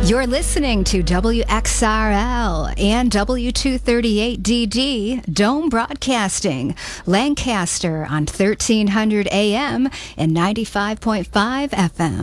You're listening to WXRL and W238DD Dome Broadcasting, Lancaster on 1300 AM and 95.5 FM.